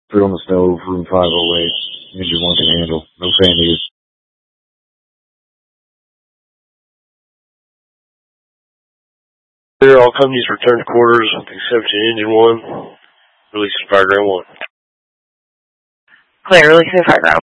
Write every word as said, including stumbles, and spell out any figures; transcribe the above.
Put on the stove, room five oh eight. Engine one can handle. No fan needed. Clear, all companies return to quarters except to engine one. Release to Fireground one. Clear, release to Fireground.